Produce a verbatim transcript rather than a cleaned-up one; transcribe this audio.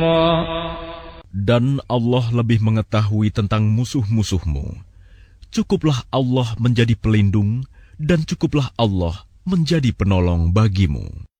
Dan Allah lebih mengetahui tentang musuh-musuhmu. Cukuplah Allah menjadi pelindung, dan cukuplah Allah menjadi penolong bagimu.